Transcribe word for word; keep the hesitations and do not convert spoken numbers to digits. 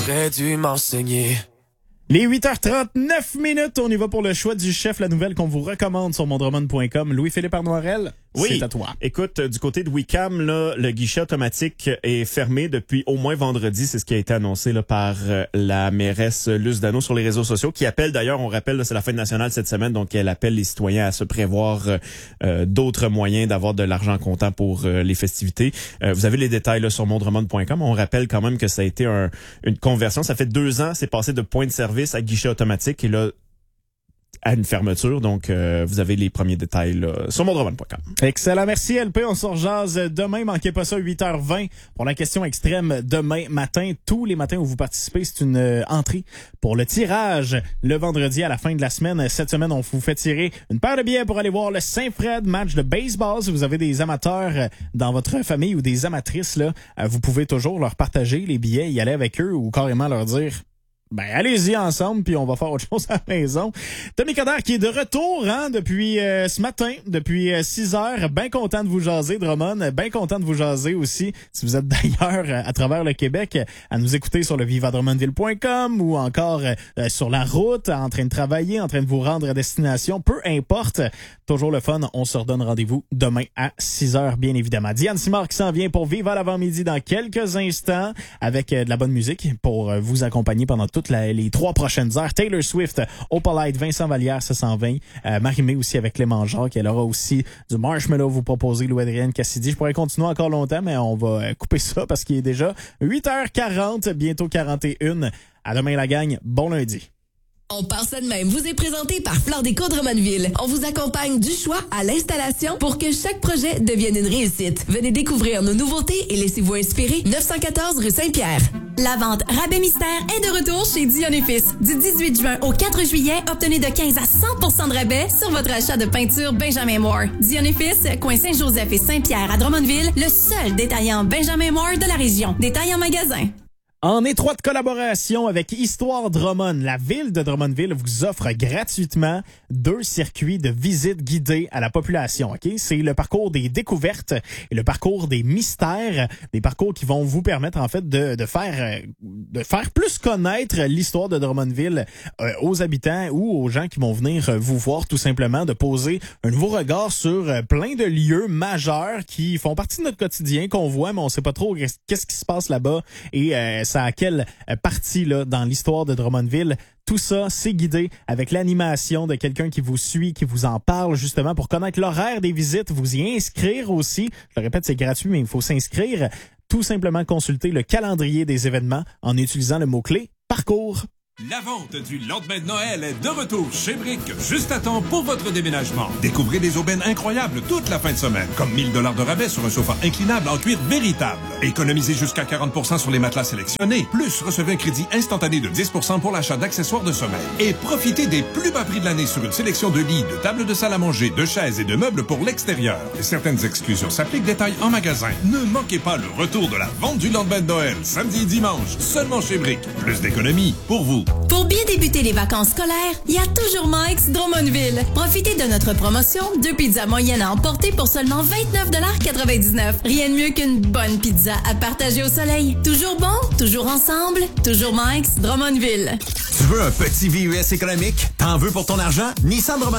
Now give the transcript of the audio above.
T'aurais dû m'enseigner. Les huit heures trente-neuf minutes, on y va pour le choix du chef, la nouvelle qu'on vous recommande sur mondroman point com. Louis-Philippe Arnoirel, oui. C'est à toi. Écoute, du côté de Wicam, là, le guichet automatique est fermé depuis au moins vendredi. C'est ce qui a été annoncé là, par euh, la mairesse Luce Dano sur les réseaux sociaux, qui appelle d'ailleurs, on rappelle, là, c'est la fête nationale cette semaine, donc elle appelle les citoyens à se prévoir euh, euh, d'autres moyens d'avoir de l'argent comptant pour euh, les festivités. Euh, vous avez les détails là, sur mondroman point com. On rappelle quand même que ça a été un, une conversion. Ça fait deux ans, c'est passé de point de service à guichet automatique et là, à une fermeture. Donc, euh, vous avez les premiers détails là, sur mondroman point com. Excellent. Merci, L P. On se rejase demain. Manquez pas ça, huit heures vingt pour la question extrême demain matin. Tous les matins où vous participez, c'est une euh, entrée pour le tirage le vendredi à la fin de la semaine. Cette semaine, on vous fait tirer une paire de billets pour aller voir le Saint-Fred match de baseball. Si vous avez des amateurs dans votre famille ou des amatrices, là, vous pouvez toujours leur partager les billets, y aller avec eux ou carrément leur dire... Ben, allez-y ensemble, puis on va faire autre chose à la maison. Tommy Coderre qui est de retour hein, depuis euh, ce matin, depuis euh, six heures. Bien content de vous jaser, Drummond. Bien content de vous jaser aussi, si vous êtes d'ailleurs à travers le Québec, à nous écouter sur le viva drummondville point com ou encore euh, sur la route, en train de travailler, en train de vous rendre à destination. Peu importe, toujours le fun. On se redonne rendez-vous demain à six heures, bien évidemment. Diane Simard qui s'en vient pour Viva l'avant-midi dans quelques instants avec euh, de la bonne musique pour euh, vous accompagner pendant toutes la, les trois prochaines heures. Taylor Swift, Opalite, Vincent Vallière, ça s'en vingt. Euh, Marie-Mé aussi avec Clément Jacques. Elle aura aussi du Marshmallow vous proposer, Louis-Adrienne Cassidy. Je pourrais continuer encore longtemps, mais on va couper ça parce qu'il est déjà huit heures quarante, bientôt quarante et une. À demain la gang, bon lundi. On part ça de même. Vous est présenté par Flore Déco Drummondville. On vous accompagne du choix à l'installation pour que chaque projet devienne une réussite. Venez découvrir nos nouveautés et laissez-vous inspirer. neuf cent quatorze rue Saint-Pierre. La vente Rabais Mystère est de retour chez Dion et Fils. Du dix-huit juin au quatre juillet, obtenez de quinze à cent pour cent de rabais sur votre achat de peinture Benjamin Moore. Dion et Fils, coin Saint-Joseph et Saint-Pierre à Drummondville, le seul détaillant Benjamin Moore de la région. Détail en magasin. En étroite collaboration avec Histoire Drummond, la ville de Drummondville vous offre gratuitement deux circuits de visite guidée à la population. Ok, c'est le parcours des découvertes et le parcours des mystères, des parcours qui vont vous permettre en fait de, de faire de faire plus connaître l'histoire de Drummondville euh, aux habitants ou aux gens qui vont venir vous voir, tout simplement, de poser un nouveau regard sur euh, plein de lieux majeurs qui font partie de notre quotidien, qu'on voit, mais on sait pas trop qu'est-ce qui se passe là-bas et euh, ça à quelle partie là dans l'histoire de Drummondville. Tout ça, c'est guidé avec l'animation de quelqu'un qui vous suit, qui vous en parle justement pour connaître l'horaire des visites, vous y inscrire aussi. Je le répète, c'est gratuit, mais il faut s'inscrire. Tout simplement consulter le calendrier des événements en utilisant le mot-clé « Parcours ». La vente du lendemain de Noël est de retour chez Brick, juste à temps pour votre déménagement. Découvrez des aubaines incroyables toute la fin de semaine, comme mille dollars de rabais sur un sofa inclinable en cuir véritable. Économisez jusqu'à quarante pour cent sur les matelas sélectionnés, plus recevez un crédit instantané de dix pour cent pour l'achat d'accessoires de sommeil. Et profitez des plus bas prix de l'année sur une sélection de lits, de tables de salle à manger, de chaises et de meubles pour l'extérieur. Certaines exclusions s'appliquent, détail en magasin. Ne manquez pas le retour de la vente du lendemain de Noël, samedi et dimanche, seulement chez Brick. Plus d'économies pour vous. Pour bien débuter les vacances scolaires, il y a toujours Mike's Drummondville. Profitez de notre promotion, deux pizzas moyennes à emporter pour seulement vingt-neuf quatre-vingt-dix-neuf. Rien de mieux qu'une bonne pizza à partager au soleil. Toujours bon, toujours ensemble, toujours Mike's Drummondville. Tu veux un petit V U S économique? T'en veux pour ton argent? Nissan Drummondville